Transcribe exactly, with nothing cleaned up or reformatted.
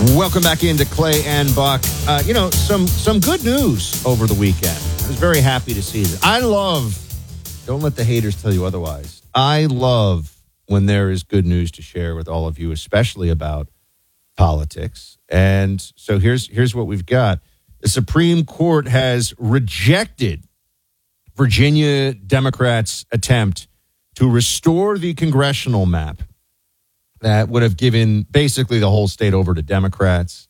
Welcome back into Clay and Buck. Uh, you know, some some good news over the weekend. I was very happy to see this. I love, don't let the haters tell you otherwise. I love when there is good news to share with all of you, especially about politics. And so here's here's what we've got. The Supreme Court has rejected Virginia Democrats' attempt to restore the congressional map that would have given basically the whole state over to Democrats.